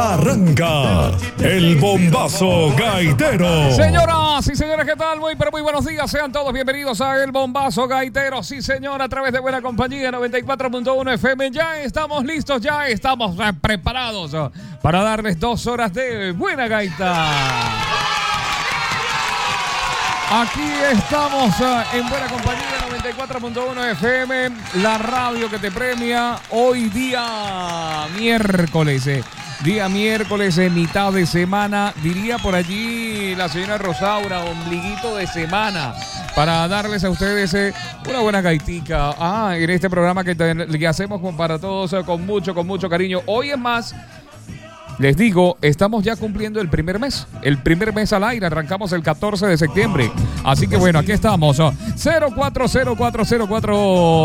Arranca el bombazo gaitero. Señoras y señores, ¿qué tal? Muy buenos días. Sean todos bienvenidos a el bombazo gaitero. Sí, señor, a través de Buena Compañía 94.1 FM. Ya estamos listos, ya estamos preparados para darles 2 horas de buena gaita. Aquí estamos en Buena Compañía 94.1 FM, la radio que te premia hoy día miércoles. Día miércoles, mitad de semana, diría por allí la señora Rosaura, ombliguito de semana, para darles a ustedes una buena gaitica. En este programa que hacemos para todos con mucho cariño. Hoy es más, les digo, estamos ya cumpliendo el primer mes al aire, arrancamos el 14 de septiembre. Así que bueno, aquí estamos, 040404